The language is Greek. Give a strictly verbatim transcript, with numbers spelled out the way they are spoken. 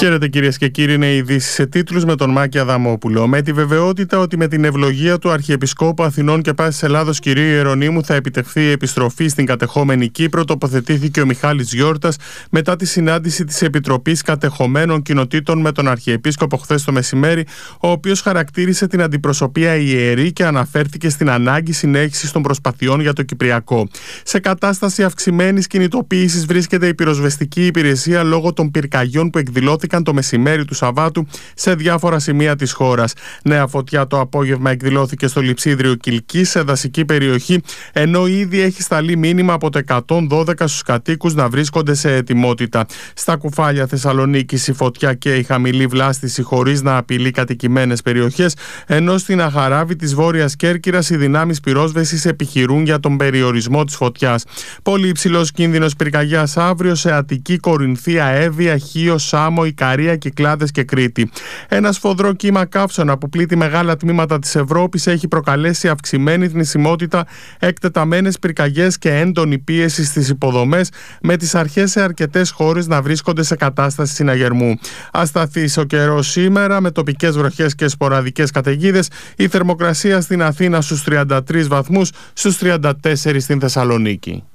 Χαίρετε κυρίες και κύριοι, είναι οι ειδήσεις σε τίτλους με τον Μάκη Αδαμόπουλο. Με τη βεβαιότητα ότι με την ευλογία του Αρχιεπισκόπου Αθηνών και Πάσης Ελλάδος κ. Ιερονύμου θα επιτευχθεί η επιστροφή στην κατεχόμενη Κύπρο, τοποθετήθηκε ο Μιχάλης Γιόρτας μετά τη συνάντηση της Επιτροπής Κατεχομένων Κοινοτήτων με τον Αρχιεπίσκοπο χθες το μεσημέρι, ο οποίος χαρακτήρισε την αντιπροσωπεία ιερή και αναφέρθηκε στην ανάγκη συνέχισης των προσπαθειών για το Κυπριακό. Σε κατάσταση αυξημένης κινητοποίησης βρίσκεται η πυροσβεστική υπηρεσία λόγω των πυρκαγιών που εκδηλώθηκαν το μεσημέρι του Σαββάτου σε διάφορα σημεία της χώρας. Νέα φωτιά το απόγευμα εκδηλώθηκε στο Λειψίδριο Κιλκής, σε δασική περιοχή, ενώ ήδη έχει σταλεί μήνυμα από το εκατόν δώδεκα στους κατοίκους να βρίσκονται σε ετοιμότητα. Στα Κουφάλια Θεσσαλονίκης η φωτιά και η χαμηλή βλάστηση χωρίς να απειλεί κατοικημένες περιοχές, ενώ στην Αχαράβη της Βόρειας Κέρκυρας οι δυνάμεις πυρόσβεσης επιχειρούν για τον περιορισμό της φωτιάς. Πολύ υψηλός κίνδυνος πυρκαγιάς αύριο σε Αττική, Κορινθία, Εύβοια, Χίο, Σάμο, Ικαρία, Κυκλάδες και Κρήτη. Ένα σφοδρό κύμα καύσωνα που πλήττει μεγάλα τμήματα της Ευρώπης έχει προκαλέσει αυξημένη θνησιμότητα, εκτεταμένες πυρκαγιές και έντονη πίεση στις υποδομές, με τις αρχές σε αρκετές χώρες να βρίσκονται σε κατάσταση συναγερμού. Ασταθής ο καιρός σήμερα, με τοπικές βροχές και σποραδικές καταιγίδες. Η θερμοκρασία στην Αθήνα στους τριάντα τρεις βαθμούς, στους τριάντα τέσσερις στην Θεσσαλονίκη.